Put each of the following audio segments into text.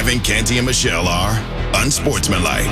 Kevin, Canty, and Michelle are unsportsmanlike.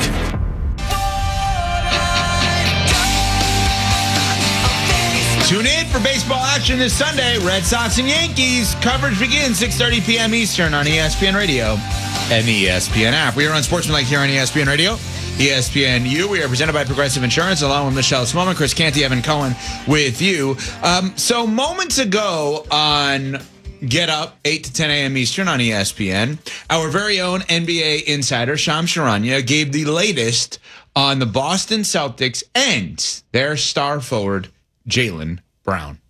Tune in for baseball action this Sunday. Red Sox and Yankees. Coverage begins 6:30 p.m. Eastern on ESPN Radio and the ESPN app. We are on Sportsmanlike here on ESPN Radio, ESPNU. We are presented by Progressive Insurance, along with Michelle Smallman, Chris Canty, Evan Cohen with you. So moments ago on Get Up, 8 to 10 a.m. Eastern on ESPN, our very own NBA insider, Shams Charania, gave the latest on the Boston Celtics and their star forward, Jaylen Brown.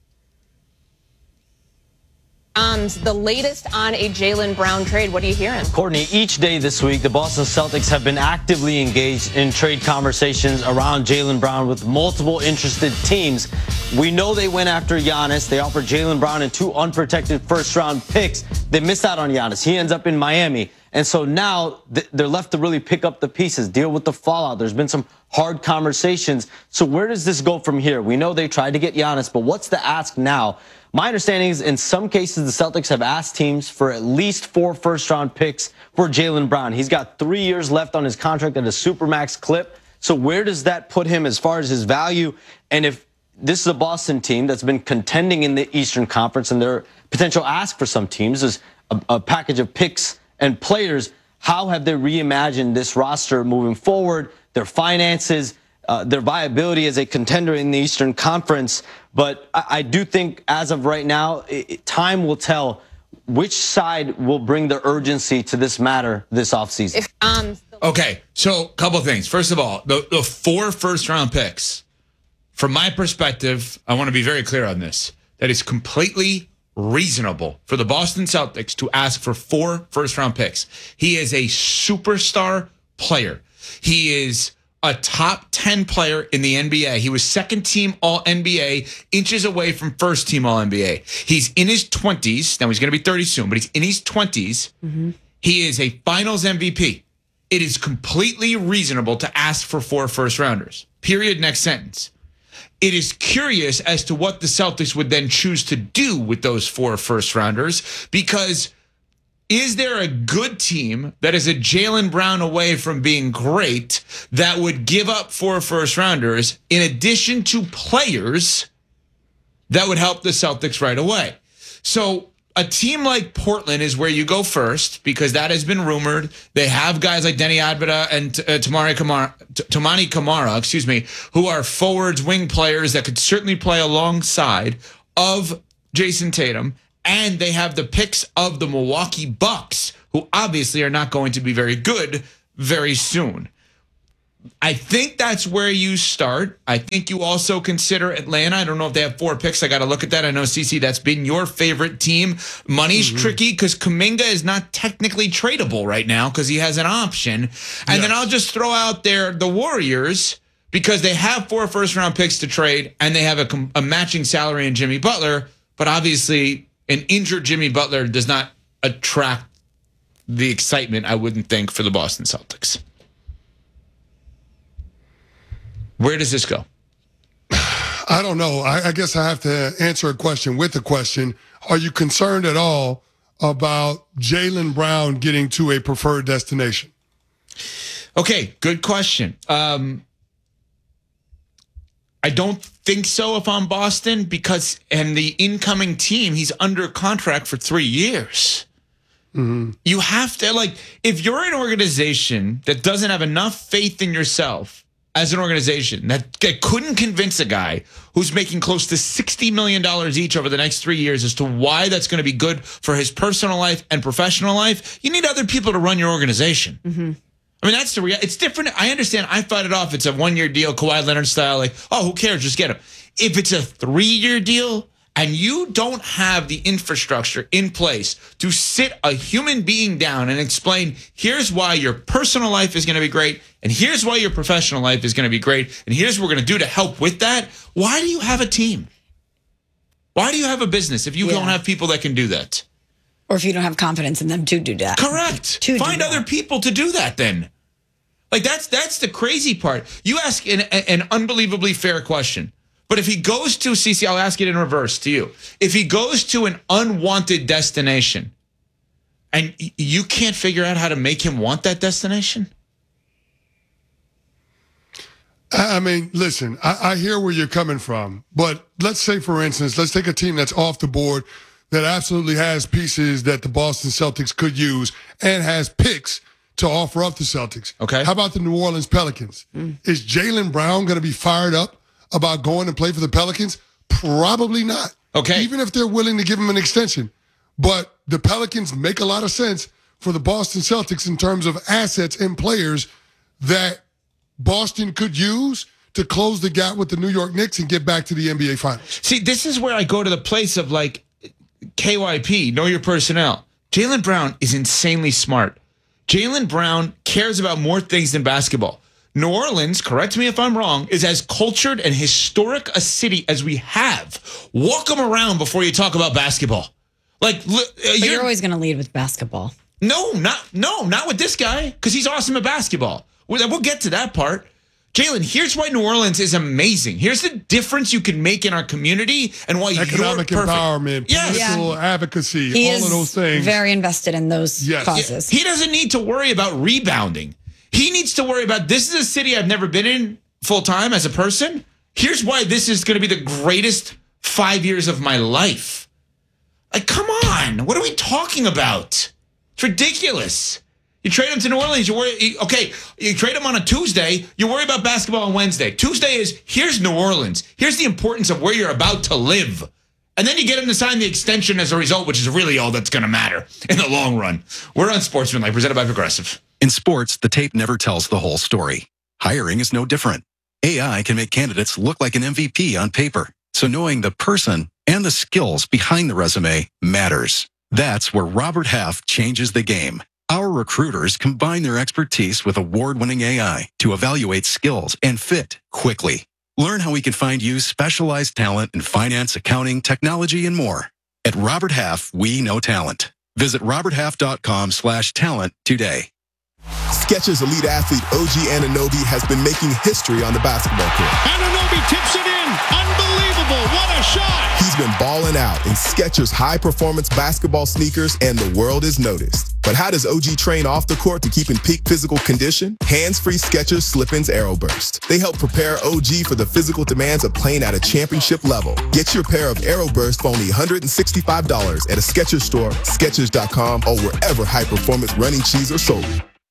The latest on a Jaylen Brown trade. What are you hearing? Courtney, each day this week, the Boston Celtics have been actively engaged in trade conversations around Jaylen Brown with multiple interested teams. We know they went after Giannis. They offered Jaylen Brown and 2 unprotected first-round picks. They missed out on Giannis. He ends up in Miami. And so now they're left to really pick up the pieces, deal with the fallout. There's been some hard conversations. So where does this go from here? We know they tried to get Giannis, but what's the ask now? My understanding is in some cases, the Celtics have asked teams for at least 4 first-round picks for Jaylen Brown. He's got 3 years left on his contract at a supermax clip. So where does that put him as far as his value? And if this is a Boston team that's been contending in the Eastern Conference and their potential ask for some teams is a package of picks and players, how have they reimagined this roster moving forward, their finances, their viability as a contender in the Eastern Conference? But I do think as of right now, time will tell which side will bring the urgency to this matter this offseason. Okay, so a couple of things. First of all, the 4 first-round picks, from my perspective, I want to be very clear on this, that is completely reasonable for the Boston Celtics to ask for 4 first-round picks. He is a superstar player. He is a top 10 player in the NBA. He was second-team All-NBA, inches away from first-team All-NBA. He's in his 20s. Now, he's going to be 30 soon, but he's in his 20s. Mm-hmm. He is a finals MVP. It is completely reasonable to ask for 4 first-rounders. Period. Next sentence. It is curious as to what the Celtics would then choose to do with those 4 first-rounders, because is there a good team that is a Jaylen Brown away from being great that would give up 4 first-rounders in addition to players that would help the Celtics right away? So a team like Portland is where you go first, because that has been rumored. They have guys like Denny Adbada and Toumani Camara, who are forwards, wing players that could certainly play alongside of Jason Tatum. And they have the picks of the Milwaukee Bucks, who obviously are not going to be very good very soon. I think that's where you start. I think you also consider Atlanta. I don't know if they have 4 picks. I got to look at that. I know, CC, that's been your favorite team. Money's tricky because Kuminga is not technically tradable right now because he has an option. And then I'll just throw out there the Warriors, because they have 4 first-round picks to trade and they have a matching salary in Jimmy Butler. But obviously, an injured Jimmy Butler does not attract the excitement, I wouldn't think, for the Boston Celtics. Where does this go? I don't know. I guess I have to answer a question with a question. Are you concerned at all about Jaylen Brown getting to a preferred destination? Okay, good question. I don't think so if I'm Boston, because and the incoming team, he's under contract for 3 years. Mm-hmm. You have to, like, if you're an organization that doesn't have enough faith in yourself as an organization that couldn't convince a guy who's making close to $60 million each over the next 3 years as to why that's going to be good for his personal life and professional life, you need other people to run your organization. Mm-hmm. I mean, that's the reality. It's different. I understand. I fight it off. It's a 1-year deal, Kawhi Leonard style. Like, oh, who cares? Just get him. If it's a 3-year deal and you don't have the infrastructure in place to sit a human being down and explain, here's why your personal life is going to be great, and here's why your professional life is going to be great, and here's what we're going to do to help with that, why do you have a team? Why do you have a business if you don't have people that can do that? Or if you don't have confidence in them to do that. Correct. Find other people to do that then. Like, that's the crazy part. You ask an unbelievably fair question. But if he goes to, CC, I'll ask it in reverse to you. If he goes to an unwanted destination and you can't figure out how to make him want that destination? I mean, listen, I hear where you're coming from, but let's say, for instance, let's take a team that's off the board that absolutely has pieces that the Boston Celtics could use and has picks to offer up the Celtics. Okay. How about the New Orleans Pelicans? Is Jaylen Brown going to be fired up about going to play for the Pelicans? Probably not. Okay. Even if they're willing to give him an extension. But the Pelicans make a lot of sense for the Boston Celtics in terms of assets and players that Boston could use to close the gap with the New York Knicks and get back to the NBA Finals. See, this is where I go to the place of like KYP, know your personnel. Jaylen Brown is insanely smart. Jaylen Brown cares about more things than basketball. New Orleans, correct me if I'm wrong, is as cultured and historic a city as we have. Walk them around before you talk about basketball. Like, you're always going to lead with basketball. No, not with this guy, because he's awesome at basketball. We'll get to that part. Jalen, here's why New Orleans is amazing. Here's the difference you can make in our community and why economic you're perfect. empowerment, political advocacy, all of those things. Very invested in those causes. He doesn't need to worry about rebounding. He needs to worry about, this is a city I've never been in full time as a person. Here's why this is going to be the greatest 5 years of my life. Like, come on. What are we talking about? It's ridiculous. You trade him to New Orleans, you trade him on a Tuesday, you worry about basketball on Wednesday. Tuesday is, here's New Orleans. Here's the importance of where you're about to live. And then you get him to sign the extension as a result, which is really all that's going to matter in the long run. We're on Sportsmanlike, presented by Progressive. In sports, the tape never tells the whole story. Hiring is no different. AI can make candidates look like an MVP on paper. So knowing the person and the skills behind the resume matters. That's where Robert Half changes the game. Our recruiters combine their expertise with award-winning AI to evaluate skills and fit quickly. Learn how we can find you specialized talent in finance, accounting, technology, and more. At Robert Half, we know talent. Visit roberthalf.com/talent today. Skechers elite athlete OG Anunoby has been making history on the basketball court. Anunoby tips it in. Unbelievable. What a shot. He's been balling out in Skechers high-performance basketball sneakers, and the world is noticed. But how does OG train off the court to keep in peak physical condition? Hands-free Skechers Slip-ins AeroBurst. They help prepare OG for the physical demands of playing at a championship level. Get your pair of AeroBurst for only $165 at a Skechers store, Skechers.com, or wherever high-performance running shoes are sold.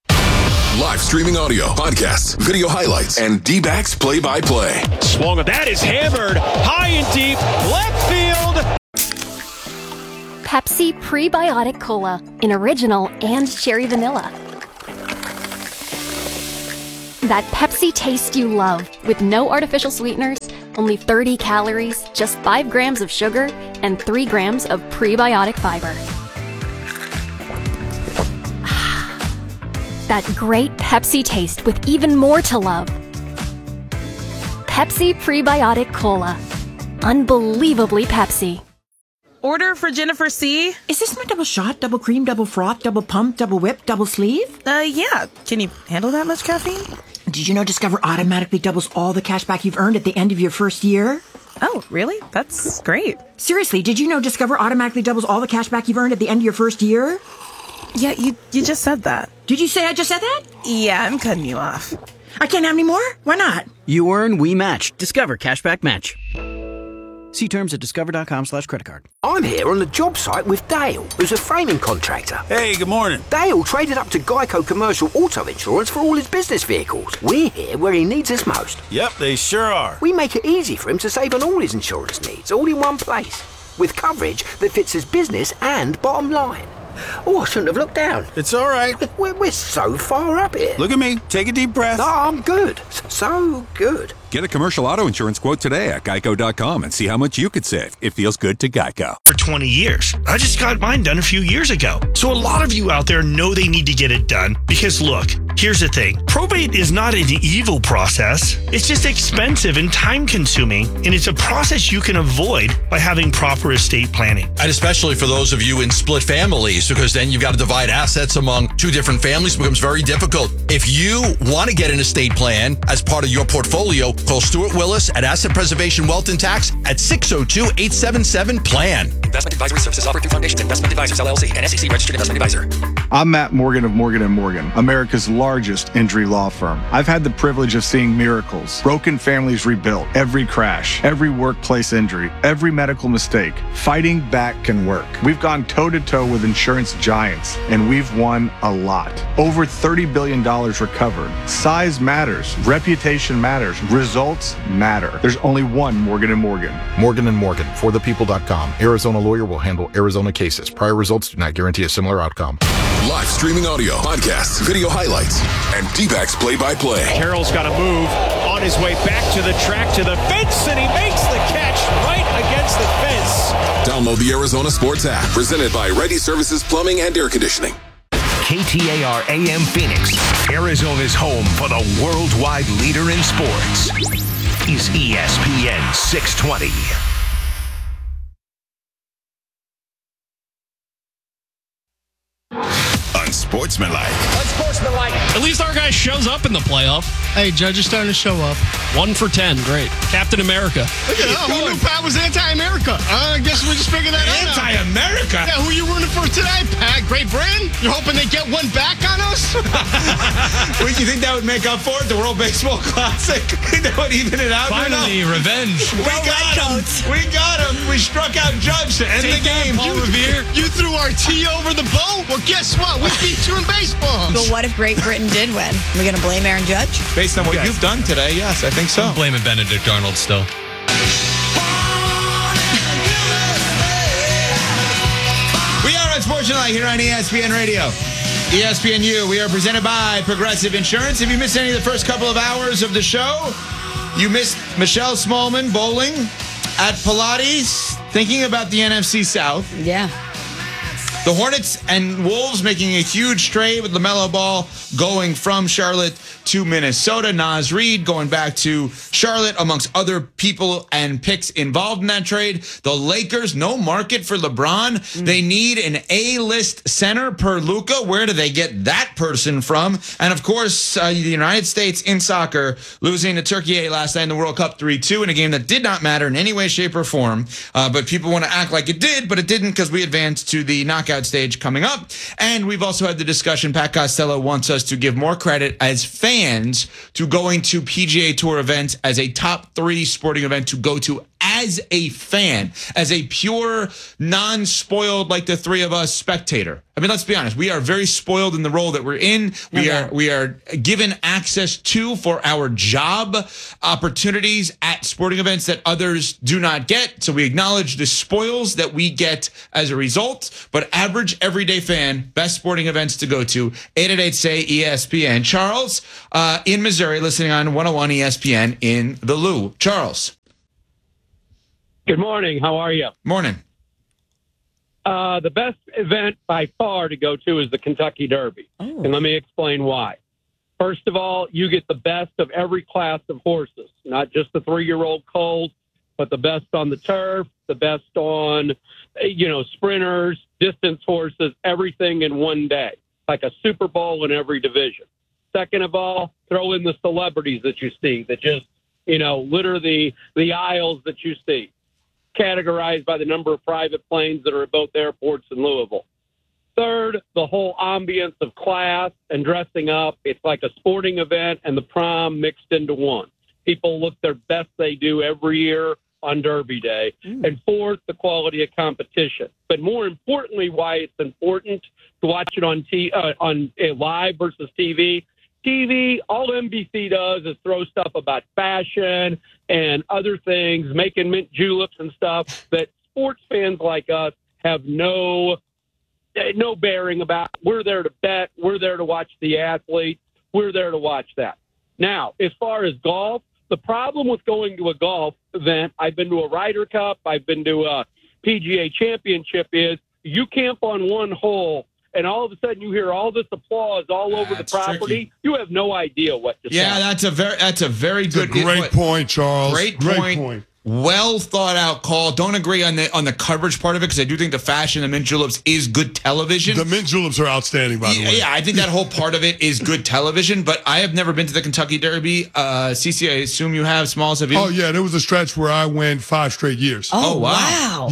Live streaming audio, podcasts, video highlights, and D-backs play-by-play. Swung at that is hammered high and deep left field. Pepsi Prebiotic Cola in original and cherry vanilla. That Pepsi taste you love with no artificial sweeteners, only 30 calories, just 5 grams of sugar, and 3 grams of prebiotic fiber. That great Pepsi taste with even more to love. Pepsi Prebiotic Cola. Unbelievably Pepsi. Order for Jennifer C. Is this my double shot, double cream, double froth, double pump, double whip, double sleeve? Yeah. Can you handle that much caffeine? Did you know Discover automatically doubles all the cash back you've earned at the end of your first year? Oh, really? That's great. Seriously, did you know Discover automatically doubles all the cash back you've earned at the end of your first year? Yeah, you just said that. Did you say I just said that? Yeah, I'm cutting you off. I can't have any more? Why not? You earn, we match. Discover Cashback Match. See terms at discover.com/creditcard. I'm here on the job site with Dale, who's a framing contractor. Hey, good morning. Dale traded up to Geico Commercial Auto Insurance for all his business vehicles. We're here where he needs us most. Yep, they sure are. We make it easy for him to save on all his insurance needs, all in one place, with coverage that fits his business and bottom line. Oh, I shouldn't have looked down. It's all right. We're so far up here. Look at me. Take a deep breath. No, I'm good. So good. Get a commercial auto insurance quote today at geico.com and see how much you could save. It feels good to Geico. For 20 years. I just got mine done a few years ago. So a lot of you out there know they need to get it done because look, here's the thing. Probate is not an evil process. It's just expensive and time consuming. And it's a process you can avoid by having proper estate planning. And especially for those of you in split families, because then you've got to divide assets among two different families. It becomes very difficult. If you want to get an estate plan as part of your portfolio, call Stuart Willis at Asset Preservation Wealth and Tax at 602-877-PLAN. Investment advisory services offered through Foundation Investment Advisors, LLC, and SEC registered investment advisor. I'm Matt Morgan of Morgan & Morgan, America's largest injury law firm. I've had the privilege of seeing miracles, broken families rebuilt, every crash, every workplace injury, every medical mistake. Fighting back can work. We've gone toe-to-toe with insurance giants, and we've won a lot. Over $30 billion recovered. Size matters. Reputation matters. Results matter. There's only one Morgan & Morgan. Morgan & Morgan, forthepeople.com. Arizona lawyer will handle Arizona cases. Prior results do not guarantee a similar outcome. Live streaming audio, podcasts, video highlights, and D-backs play-by-play. Carroll's got to move on his way back to the track, to the fence, and he makes the catch right against the fence. Download the Arizona Sports app, presented by Ready Services Plumbing and Air Conditioning. KTAR AM Phoenix, Arizona's home for the worldwide leader in sports, is ESPN 620. Unsportsmanlike. Unsportsmanlike. At least our guy shows up in the playoff. Hey, Judge is starting to show up. 1 for 10. Great. Captain America. Look at that. Who knew Pat was anti-America? I guess we just figured that out. Anti-America? Yeah, who you rooting for today, Pat? Great Britain? You're hoping they get one back on us? Wait, you think that would make up for it? The World Baseball Classic? That would even it out? Finally, revenge. We got him. We got him. We struck out Judge to end the game. You threw our tea over the boat? Well, guess what? We beat you in baseball. But what if Great Britain did win? Are we going to blame Aaron Judge? Based on what you've done today, yes, I think so. I'm blaming Benedict Arnold still. We are Unsportsmanlike here on ESPN Radio. ESPNU, we are presented by Progressive Insurance. If you missed any of the first couple of hours of the show, you missed Michelle Smallman bowling at Pilates, thinking about the NFC South. Yeah. The Hornets and Wolves making a huge trade with LaMelo Ball going from Charlotte to Minnesota. Naz Reid going back to Charlotte, amongst other people and picks involved in that trade. The Lakers, no market for LeBron. They need an A-list center per Luka. Where do they get that person from? And, of course, the United States in soccer losing to Turkey last night in the World Cup 3-2 in a game that did not matter in any way, shape, or form. But people want to act like it did, but it didn't because we advanced to the knockout stage coming up. And we've also had the discussion, Pat Costello wants us to give more credit as fans to going to PGA Tour events as a top 3 sporting event to go to as a fan, as a pure, non-spoiled, like the three of us, spectator. I mean, let's be honest. We are very spoiled in the role that we're in. We are given access to for our job opportunities at sporting events that others do not get. So we acknowledge the spoils that we get as a result. But average, everyday fan, best sporting events to go to, 888-SAY-ESPN. Charles, in Missouri, listening on 101 ESPN in the Lou. Charles. Good morning. How are you? Morning. The best event by far to go to is the Kentucky Derby. And let me explain why. First of all, you get the best of every class of horses, not just the 3-year-old colt, but the best on the turf, the best on, sprinters, distance horses, everything in one day, like a Super Bowl in every division. Second of all, throw in the celebrities that you see that just, litter the aisles that you see, categorized by the number of private planes that are at both airports in Louisville. Third, the whole ambience of class and dressing up. It's like a sporting event and the prom mixed into one. People look their best they do every year on Derby Day. And fourth, the quality of competition. But more importantly, why it's important to watch it on live versus TV. TV, all NBC does is throw stuff about fashion and other things, making mint juleps and stuff that sports fans like us have no bearing about. We're there to bet. We're there to watch the athletes. We're there to watch that. Now, as far as golf, the problem with going to a golf event, I've been to a Ryder Cup, I've been to a PGA Championship, is you camp on one hole and all of a sudden you hear all this applause all over the property. Tricky. You have no idea what to say. Yeah, that's a very good great point, Charles. Great point. well thought out call. Don't agree on the coverage part of it because I do think the fashion, the mint juleps is good television. The mint juleps are outstanding, by the way. Yeah, I think that whole part of it is good television. But I have never been to the Kentucky Derby. CC, I assume you have. Smalls, have you? Oh yeah, there was a stretch where I went 5 straight years. Oh wow.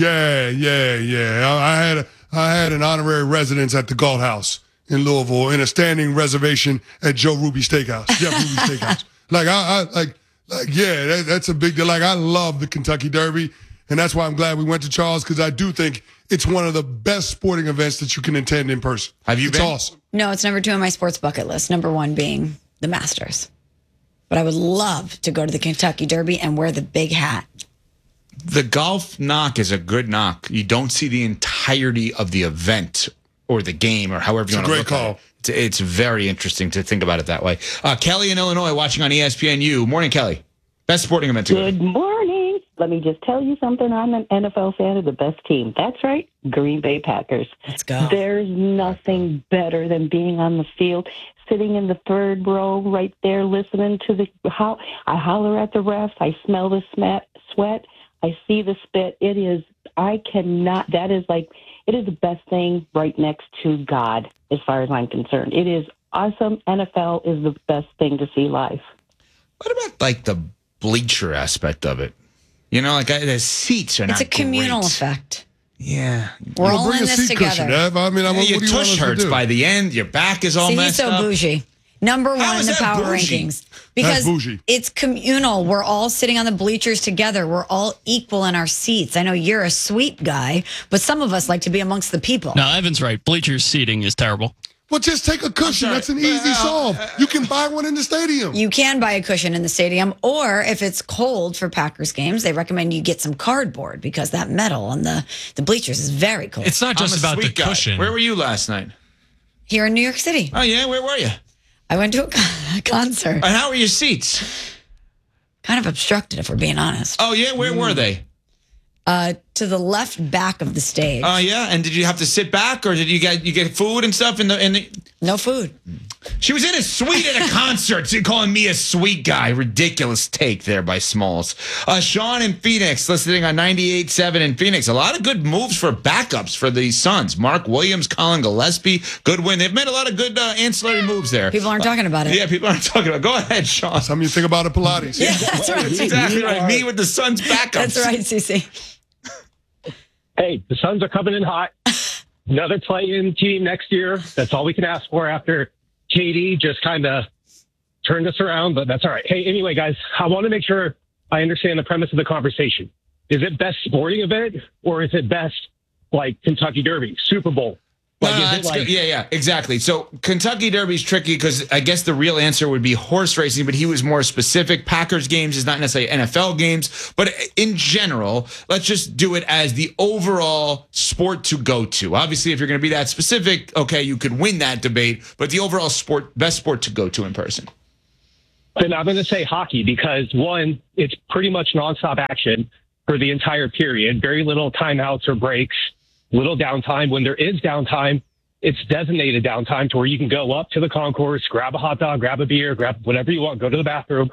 Yeah. I had an honorary residence at the Galt House in Louisville and a standing reservation at Joe Ruby Steakhouse. Jeff Ruby Steakhouse. That's a big deal. Like, I love the Kentucky Derby, and that's why I'm glad we went to Charles, because I do think it's one of the best sporting events that you can attend in person. Have you been? It's awesome. No, it's number 2 on my sports bucket list. Number 1 being the Masters. But I would love to go to the Kentucky Derby and wear the big hat. The golf knock is a good knock. You don't see the entirety of the event or the game or however you want to look at it. It's very interesting to think about it that way. Kelly in Illinois watching on ESPNU. Morning, Kelly. Best sporting event to go to. Good morning. Let me just tell you something. I'm an NFL fan of the best team. That's right, Green Bay Packers. Let's go. There's nothing better than being on the field, sitting in the third row right there, listening to I holler at the refs. I smell the sweat. I see the spit. It is the best thing right next to God, as far as I'm concerned. It is awesome. NFL is the best thing to see live. What about like the bleacher aspect of it? You know, like the seats are not It's a communal great. effect. Yeah. We're all in this together. Cushion, Ev. I mean, your what do you want tush us to hurts do? by the end. Your back is all See, messed he's so up. bougie. Number 1 in the power bougie? rankings. Because it's communal. We're all sitting on the bleachers together. We're all equal in our seats. I know you're a sweet guy, but some of us like to be amongst the people. No, Evan's right. Bleachers seating is terrible. Well, just take a cushion. That's an easy solve. You can buy one in the stadium. You can buy a cushion in the stadium, or if it's cold for Packers games, they recommend you get some cardboard because that metal on the bleachers is very cold. It's not just about the cushion. Where were you last night? Here in New York City. Oh, yeah? Where were you? I went to a concert. And how were your seats? Kind of obstructed, if we're being honest. Oh, yeah? Where were they? To the left back of the stage. Oh, yeah? And did you have to sit back, or did you get food and stuff in the... No food. She was in a suite at a concert. So you're calling me a sweet guy. Ridiculous take there by Smalls. Sean in Phoenix, listening on 98.7 in Phoenix. A lot of good moves for backups for the Suns. Mark Williams, Colin Gillespie, good win. They've made a lot of good ancillary moves there. People aren't talking about it. Yeah, people aren't talking about it. Go ahead, Sean. Something you think about at Pilates. Yeah, that's right. That's exactly right. Me with the Suns backups. That's right, CC. Hey, the Suns are coming in hot. Another play-in team next year. That's all we can ask for after KD just kind of turned us around, but that's all right. Hey, anyway, guys, I want to make sure I understand the premise of the conversation. Is it best sporting event, or is it best, like, Kentucky Derby, Super Bowl? Like, yeah, exactly. So Kentucky Derby's tricky because I guess the real answer would be horse racing, but he was more specific. Packers games is not necessarily NFL games, but in general, let's just do it as the overall sport to go to. Obviously, if you're going to be that specific, okay, you could win that debate, but the overall best sport to go to in person. Then I'm going to say hockey because, one, it's pretty much nonstop action for the entire period. Very little timeouts or breaks. Little downtime. When there is downtime, it's designated downtime to where you can go up to the concourse, grab a hot dog, grab a beer, grab whatever you want, go to the bathroom.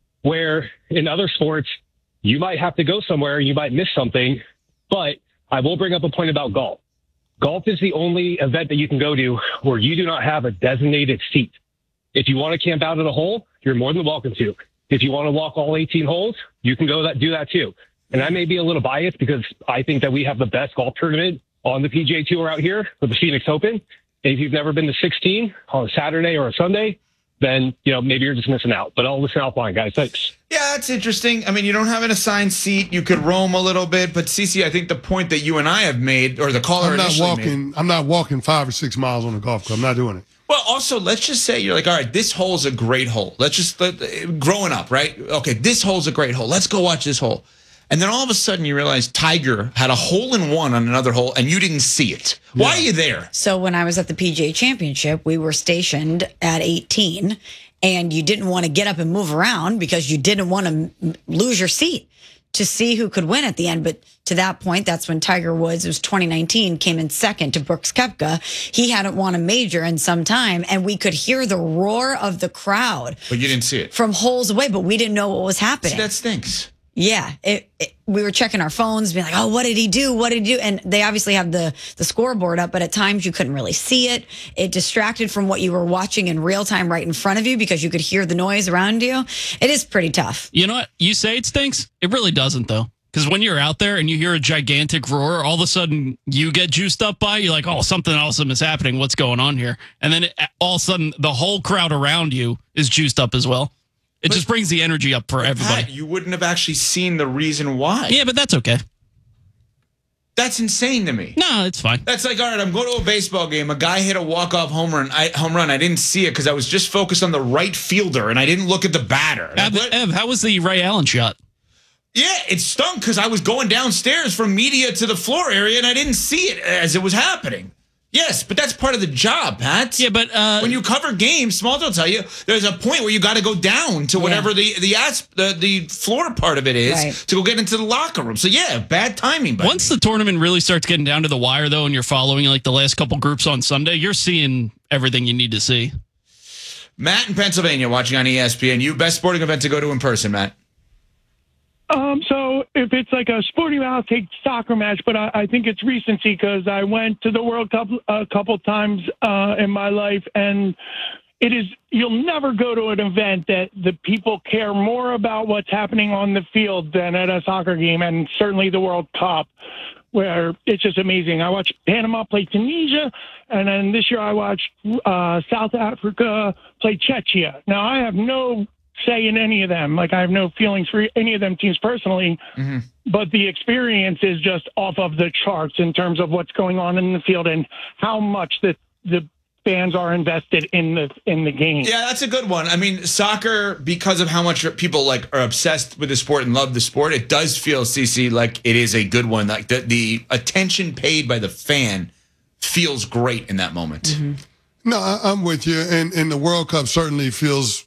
Where in other sports, you might have to go somewhere, you might miss something. But I will bring up a point about golf. Golf is the only event that you can go to where you do not have a designated seat. If you want to camp out at a hole, you're more than welcome to. If you want to walk all 18 holes, you can do that too. And I may be a little biased because I think that we have the best golf tournament on the PGA Tour out here with the Phoenix Open. And if you've never been to 16 on a Saturday or a Sunday, then, maybe you're just missing out. But I'll listen offline, guys. Thanks. Yeah, that's interesting. I mean, you don't have an assigned seat. You could roam a little bit. But, Cece, I think the point that you and I have made, or the caller I'm not walking 5 or 6 miles on a golf club. I'm not doing it. Well, also, let's just say you're like, all right, this hole's a great hole. Growing up, right? Okay, this hole's a great hole. Let's go watch this hole. And then all of a sudden you realize Tiger had a hole-in-one on another hole and you didn't see it. Yeah. Why are you there? So when I was at the PGA Championship, we were stationed at 18 and you didn't want to get up and move around because you didn't want to lose your seat to see who could win at the end. But to that point, that's when Tiger Woods, it was 2019, came in second to Brooks Koepka. He hadn't won a major in some time, and we could hear the roar of the crowd. But you didn't see it. From holes away, but we didn't know what was happening. See, that stinks. Yeah, we were checking our phones, being like, "Oh, what did he do? What did he do?" And they obviously have the scoreboard up, but at times you couldn't really see it. It distracted from what you were watching in real time right in front of you because you could hear the noise around you. It is pretty tough. You know what? You say it stinks. It really doesn't, though. Because when you're out there and you hear a gigantic roar, all of a sudden you get juiced up by it. You're like, oh, something awesome is happening. What's going on here? And then all of a sudden the whole crowd around you is juiced up as well. It just brings the energy up for everybody. Pat, you wouldn't have actually seen the reason why. Yeah, but that's okay. That's insane to me. No, it's fine. That's like, all right, I'm going to a baseball game. A guy hit a walk-off home run. I didn't see it because I was just focused on the right fielder, and I didn't look at the batter. Ev, how was the Ray Allen shot? Yeah, it stunk because I was going downstairs from media to the floor area, and I didn't see it as it was happening. Yes, but that's part of the job, Pat. Yeah, but when you cover games, Smalls will tell you, there's a point where you got to go down to whatever the floor part of it is to go get into the locker room. So yeah, bad timing. Once the tournament really starts getting down to the wire, though, and you're following like the last couple groups on Sunday, you're seeing everything you need to see. Matt in Pennsylvania watching on ESPN. You best sporting event to go to in person, Matt. So if it's like a sporting event, I'll take soccer match, but I think it's recency because I went to the World Cup a couple times in my life, and you'll never go to an event that the people care more about what's happening on the field than at a soccer game, and certainly the World Cup, where it's just amazing. I watched Panama play Tunisia, and then this year I watched South Africa play Czechia. Now, I have no say in any of them. Like, I have no feelings for any of them teams personally, but the experience is just off of the charts in terms of what's going on in the field and how much the fans are invested in the game. Yeah, that's a good one. I mean, soccer, because of how much people are obsessed with the sport and love the sport, it does feel, CC, like it is a good one. Like the attention paid by the fan feels great in that moment. No, I'm with you, and the World Cup certainly feels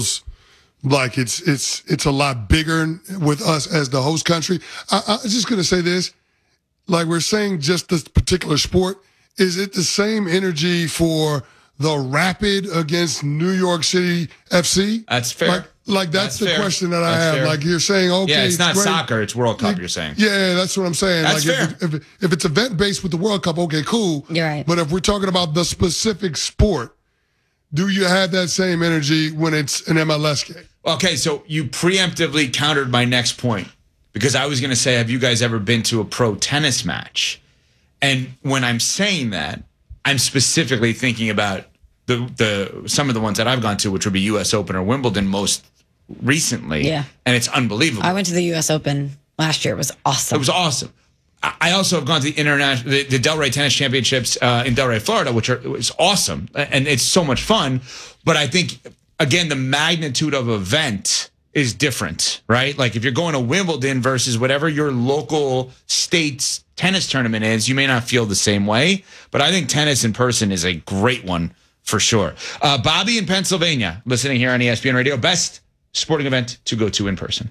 like it's a lot bigger with us as the host country. I'm just going to say this. Like we're saying just this particular sport, is it the same energy for the Rapid against New York City FC? That's fair. Like that's the question that I have. Fair. Like you're saying, okay. Yeah, it's not great. Soccer, it's World Cup, you're saying. Yeah, that's what I'm saying. That's like fair. If it's event-based with the World Cup, okay, cool. You're right. But if we're talking about the specific sport, do you have that same energy when it's an MLS game? Okay, so you preemptively countered my next point because I was going to say, have you guys ever been to a pro tennis match? And when I'm saying that, I'm specifically thinking about the some of the ones that I've gone to, which would be U.S. Open or Wimbledon most recently. Yeah. And it's unbelievable. I went to the U.S. Open last year. It was awesome. It was awesome. I also have gone to the Delray Tennis Championships in Delray, Florida, which was awesome. And it's so much fun. But I think, again, the magnitude of event is different, right? Like if you're going to Wimbledon versus whatever your local state's tennis tournament is, you may not feel the same way. But I think tennis in person is a great one for sure. Bobby in Pennsylvania, listening here on ESPN Radio, best sporting event to go to in person.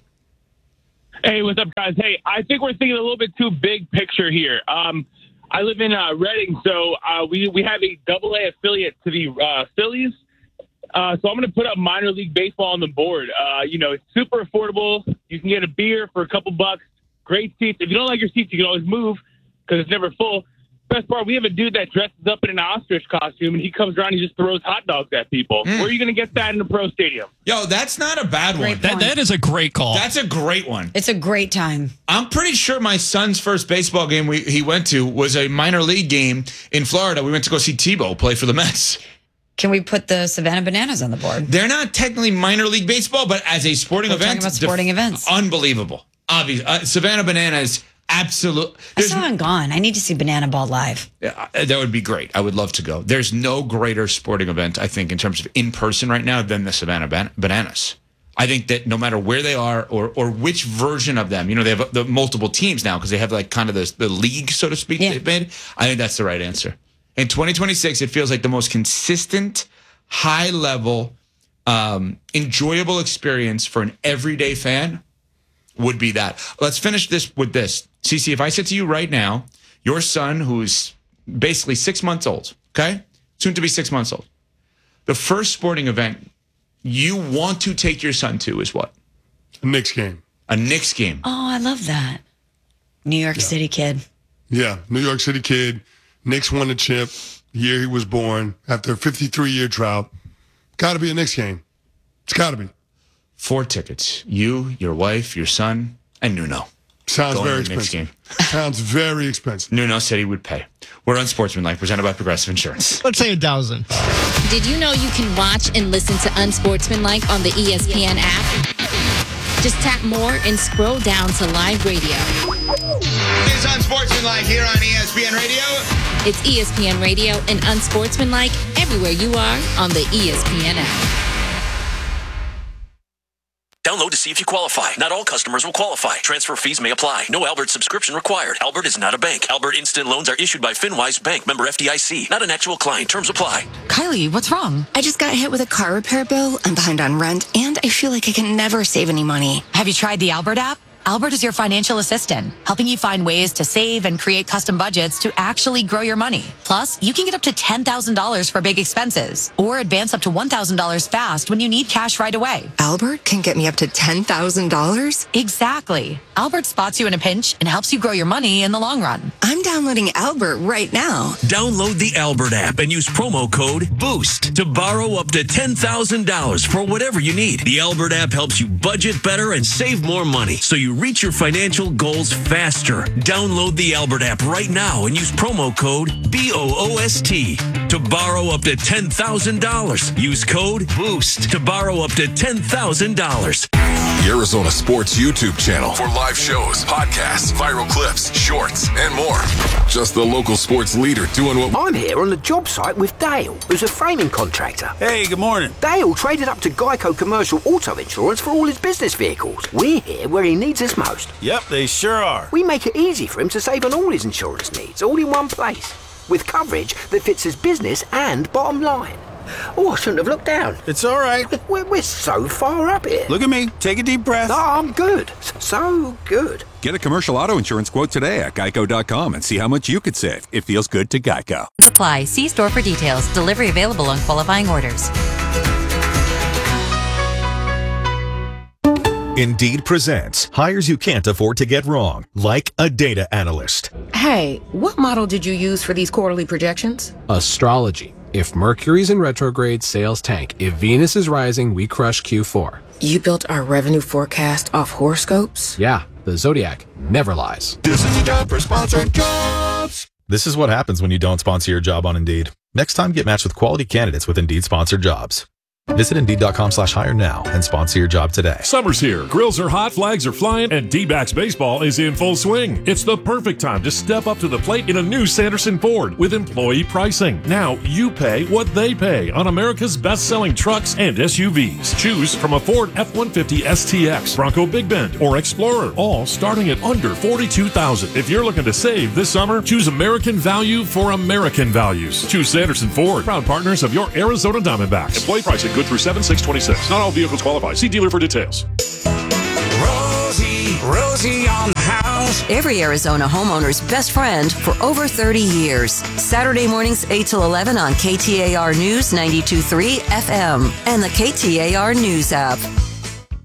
Hey, what's up, guys? Hey, I think we're thinking a little bit too big picture here. I live in Reading, so we have a AA affiliate to the Phillies. So I'm going to put up minor league baseball on the board. It's super affordable. You can get a beer for a couple bucks. Great seats. If you don't like your seats, you can always move because it's never full. Best part, we have a dude that dresses up in an ostrich costume, and he comes around and he just throws hot dogs at people. Where are you going to get that in a pro stadium? Yo, that's not a bad one. That is a great call. That's a great one. It's a great time. I'm pretty sure my son's first baseball game he went to was a minor league game in Florida. We went to go see Tebow play for the Mets. Can we put the Savannah Bananas on the board? They're not technically minor league baseball, but as a sporting event, talking about sporting events. Unbelievable. Obvious. Savannah Bananas. Absolutely. I saw him gone. I need to see Banana Ball live. Yeah, that would be great. I would love to go. There's no greater sporting event, I think, in terms of in person right now than the Savannah Bananas. I think that no matter where they are or which version of them, they have the multiple teams now because they have like kind of the league, so to speak, they've made. I think that's the right answer. In 2026, it feels like the most consistent, high level, enjoyable experience for an everyday fan would be that. Let's finish this with this. CC, if I said to you right now, your son, who's basically 6 months old, okay? Soon to be 6 months old. The first sporting event you want to take your son to is what? Knicks game. A Knicks game. Oh, I love that. New York City kid. Yeah, New York City kid. Knicks won the chip the year he was born after a 53-year drought. Got to be a Knicks game. It's got to be. 4 tickets. You, your wife, your son, and Nuno. Sounds Going very to the Knicks expensive. Sounds very expensive. Nuno said he would pay. We're Unsportsmanlike, presented by Progressive Insurance. Let's say 1,000. Did you know you can watch and listen to Unsportsmanlike on the ESPN app? Just tap more and scroll down to live radio. It's Unsportsmanlike here on ESPN Radio. It's ESPN Radio and Unsportsmanlike everywhere you are on the ESPN app. Download to see if you qualify. Not all customers will qualify. Transfer fees may apply. No Albert subscription required. Albert is not a bank. Albert Instant Loans are issued by FinWise Bank, member FDIC. Not an actual client. Terms apply. Kylie, what's wrong? I just got hit with a car repair bill. I'm behind on rent, and I feel like I can never save any money. Have you tried the Albert app? Albert is your financial assistant, helping you find ways to save and create custom budgets to actually grow your money. Plus, you can get up to $10,000 for big expenses or advance up to $1,000 fast when you need cash right away. Albert can get me up to $10,000? Exactly. Albert spots you in a pinch and helps you grow your money in the long run. I'm downloading Albert right now. Download the Albert app and use promo code BOOST to borrow up to $10,000 for whatever you need. The Albert app helps you budget better and save more money, so you reach your financial goals faster. Download the Albert app right now and use promo code BOOST to borrow up to $10,000. Use code BOOST to borrow up to $10,000. The Arizona Sports YouTube channel for live shows, podcasts, viral clips, shorts, and more. Just the local sports leader doing what... I'm here on the job site with Dale, who's a framing contractor. Hey, good morning. Dale traded up to Geico Commercial Auto Insurance for all his business vehicles. We're here where he needs us most. Yep, they sure are. We make it easy for him to save on all his insurance needs, all in one place, with coverage that fits his business and bottom line. Oh, I shouldn't have looked down. It's all right. We're so far up here. Look at me. Take a deep breath. No, I'm good. So good. Get a commercial auto insurance quote today at geico.com and see how much you could save. It feels good to Geico. Apply. See store for details. Delivery available on qualifying orders. Indeed presents hires you can't afford to get wrong, like a data analyst. Hey, what model did you use for these quarterly projections? Astrology. If Mercury's in retrograde, sales tank. If Venus is rising, we crush Q4. You built our revenue forecast off horoscopes? Yeah, the Zodiac never lies. This is a job for sponsored jobs. This is what happens when you don't sponsor your job on Indeed. Next time, get matched with quality candidates with Indeed sponsored jobs. Visit Indeed.com/hire now and sponsor your job today. Summer's here. Grills are hot, flags are flying, and D-backs baseball is in full swing. It's the perfect time to step up to the plate in a new Sanderson Ford with employee pricing. Now you pay what they pay on America's best-selling trucks and SUVs. Choose from a Ford F-150 STX, Bronco Big Bend, or Explorer, all starting at under $42,000. If you're looking to save this summer, choose American value for American values. Choose Sanderson Ford, proud partners of your Arizona Diamondbacks. Employee pricing good through 7/6/26. Not all vehicles qualify. See dealer for details. Rosie on the house. Every Arizona homeowner's best friend for over 30 years. Saturday mornings 8 till 11 on KTAR News 92.3 FM and the KTAR News app.